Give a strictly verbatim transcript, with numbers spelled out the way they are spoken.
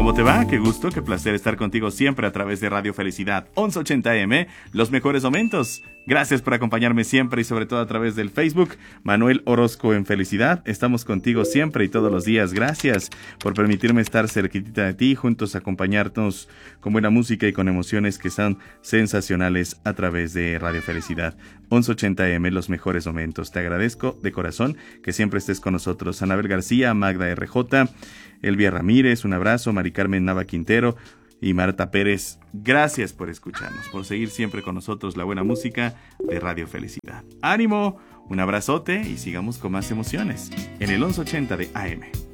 ¿Cómo te va? Qué gusto, qué placer estar contigo siempre a través de Radio Felicidad once ochenta eme, los mejores momentos. Gracias por acompañarme siempre y sobre todo a través del Facebook. Manuel Orozco en Felicidad. Estamos contigo siempre y todos los días. Gracias por permitirme estar cerquitita de ti, juntos acompañarnos con buena música y con emociones que son sensacionales a través de Radio Felicidad once ochenta eme, los mejores momentos. Te agradezco de corazón que siempre estés con nosotros. Anabel García, Magda R J, Elvia Ramírez, un abrazo, Mari Carmen Nava Quintero y Marta Pérez. Gracias por escucharnos, por seguir siempre con nosotros la buena música de Radio Felicidad. ¡Ánimo! Un abrazote y sigamos con más emociones en el once ochenta de A M.